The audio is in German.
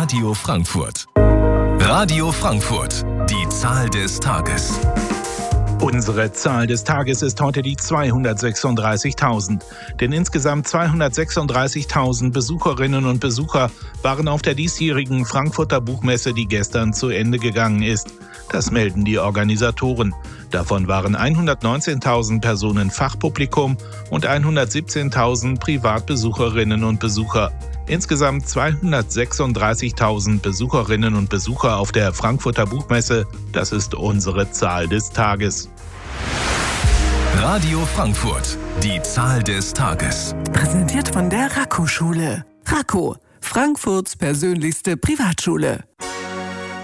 Radio Frankfurt. Radio Frankfurt, die Zahl des Tages. Unsere Zahl des Tages ist heute die 236.000. Denn insgesamt 236.000 Besucherinnen und Besucher waren auf der diesjährigen Frankfurter Buchmesse, die gestern zu Ende gegangen ist. Das melden die Organisatoren. Davon waren 119.000 Personen Fachpublikum und 117.000 Privatbesucherinnen und Besucher. Insgesamt 236.000 Besucherinnen und Besucher auf der Frankfurter Buchmesse. Das ist unsere Zahl des Tages. Radio Frankfurt, die Zahl des Tages. Präsentiert von der Raco-Schule. Raco, Frankfurts persönlichste Privatschule.